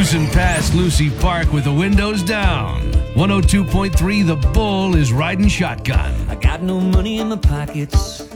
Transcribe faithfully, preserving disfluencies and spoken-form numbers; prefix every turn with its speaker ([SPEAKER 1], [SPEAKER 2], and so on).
[SPEAKER 1] Cruising past Lucy Park with the windows down. one oh two point three The Bull is riding shotgun.
[SPEAKER 2] I got no money in my pockets,